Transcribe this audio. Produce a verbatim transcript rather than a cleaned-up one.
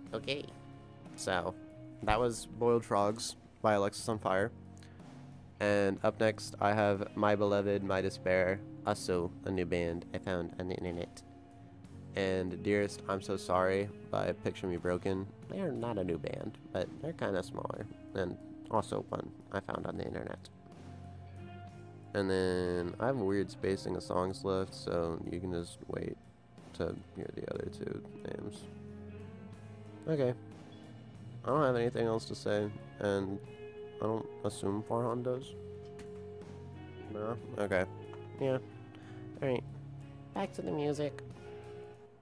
Okay, so that was Boiled Frogs by Alexis on Fire. And up next, I have My Beloved, My Despair, also a new band I found on the internet. And Dearest, I'm So Sorry by Picture Me Broken. They're not a new band, but they're kind of smaller, and also one I found on the internet. And then I have a weird spacing of songs left, so you can just wait to hear the other two names. Okay, I don't have anything else to say, and I don't assume Farhan does. No? Okay. Yeah. Alright. Back to the music.